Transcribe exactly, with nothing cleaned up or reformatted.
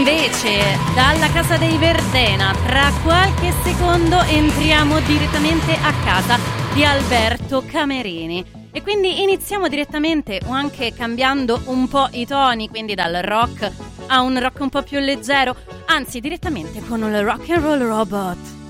invece dalla casa dei Verdena, tra qualche secondo entriamo direttamente a casa di Alberto Camerini e quindi iniziamo direttamente o anche cambiando un po' i toni, quindi dal rock a un rock un po' più leggero, anzi direttamente con il Rock and Roll Robot.